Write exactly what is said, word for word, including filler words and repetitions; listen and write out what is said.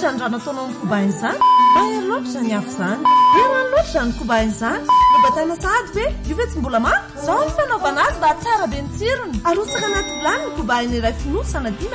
loatra ny raha nataonao amin'ny koba izany. Mahery loatra ny afo izany. Tena loatra ny koba izany. Nobatana sahady ve? Io ve tsy mbola mafy? Zao ny fanaovana azy mba tsara be ny tsirony. Arotsaka anaty vilany ny koba iray fonosana